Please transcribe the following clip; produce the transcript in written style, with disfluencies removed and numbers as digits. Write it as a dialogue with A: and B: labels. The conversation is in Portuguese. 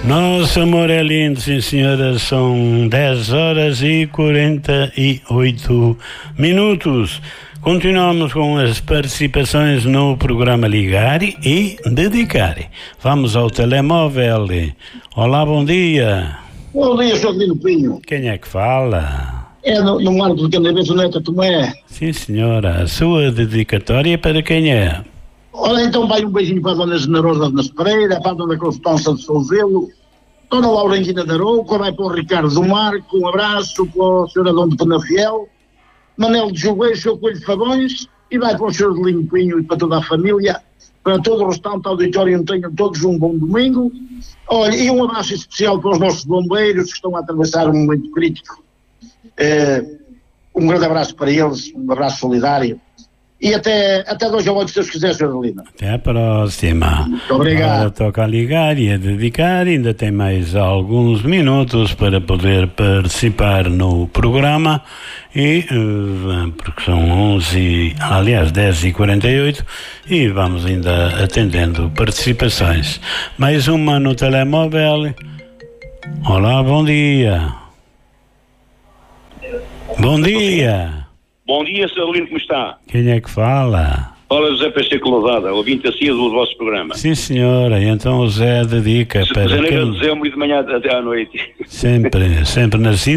A: Nosso amor é lindo, sim senhora, são 10h48. Continuamos com as participações no programa Ligar e Dedicar. Vamos ao telemóvel. Olá, bom dia.
B: Bom dia, Sr. Lino Pinho.
A: Quem é que fala?
B: É no Marco do Canaveso, Neto Tomé.
A: Sim senhora, a sua dedicatória para quem é?
B: Ora, então vai um beijinho para a Dona Generosa de Pereira, para a Dona Constança de Souzelo, Dona Laurentina de Arouca, vai para o Ricardo do Marco, um abraço para o Sr. Adão de Penafiel, Manel de Jogueiro, Sr. Coelho de Fabões, e vai para o Sr. de Limpinho e para toda a família, para todo o restante auditório, tenham todos um bom domingo. Olha, e um abraço especial para os nossos bombeiros que estão a atravessar um momento crítico. Um grande abraço para eles, um abraço solidário. E até hoje ao outro, se Deus quiser, Sr. Lino.
A: Até a próxima.
B: Muito obrigado.
A: Agora toca a ligar e a dedicar. Ainda tem mais alguns minutos para poder participar no programa. Porque são 10h48 e vamos ainda atendendo participações. Mais uma no telemóvel. Olá, bom dia. Bom dia.
C: Bom dia, Sr. Lino, como está?
A: Quem é que fala?
C: Olha, José Pacheco Lousada, ouvinte assíduo do vosso programa.
A: Sim, senhora, e então o Zé dedica para
C: janeiro a dezembro e de manhã até à noite.
A: Sempre na